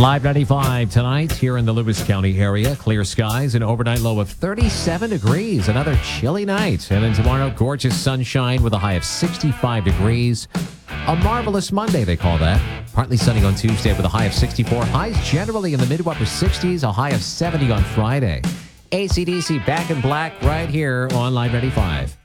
Live 95 tonight here in the Lewis County area. Clear skies, an overnight low of 37 degrees. Another chilly night. And then tomorrow, gorgeous sunshine with a high of 65 degrees. A marvelous Monday, they call that. Partly sunny on Tuesday with a high of 64. Highs generally in the mid to upper 60s, a high of 70 on Friday. AC/DC Back in Black right here on Live 95.